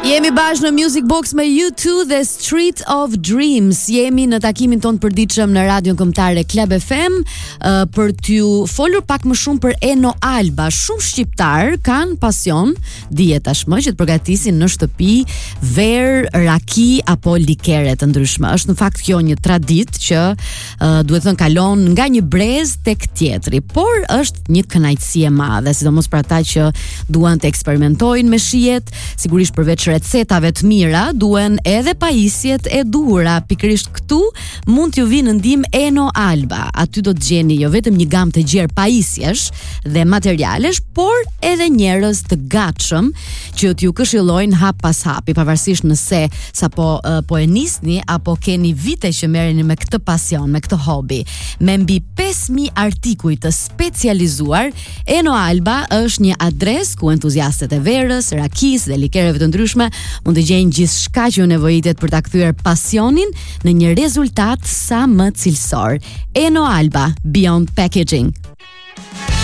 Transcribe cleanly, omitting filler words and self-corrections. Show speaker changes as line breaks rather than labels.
Jemi bashkë në Music Box me U2 dhe Street of Dreams. Jemi në takimin ton përditshëm në Radion Kombëtare Club FM për t'ju folur pak më shumë për Eno Alba. Shumë shqiptar kanë pasion, dihet tashmë, që të përgatisin në shtëpi verë, raki apo likere të ndryshme. Është në fakt kjo një traditë që duhet thënë kalon nga një brez tek tjetri, por është një kënaqësi e madhe, sidomos për ata që duan të eksperimentojnë me shijet, sigurisht përveç recetave të mira, duhen edhe pajisjet e duhura. Pikërisht këtu mund t'ju vinë në ndihmë Eno Alba. Aty do të gjeni jo vetëm një gamë të gjerë pajisjesh dhe materialesh, por edhe njerëz të gatshëm që t'ju këshillojnë hap pas hapi, pavarësisht nëse sapo po e nisni apo keni vite që merreni me këtë pasion, me këtë hobi. Me mbi 5000 artikuj të specializuar, Eno Alba është një adresë ku entuziastët e verës, rakisë dhe likereve të ndryshme mund të gjejnë gjithçka që ju nevojitet për ta kthyer pasionin në një rezultat sa më cilësor. Eno Alba, Beyond Packaging.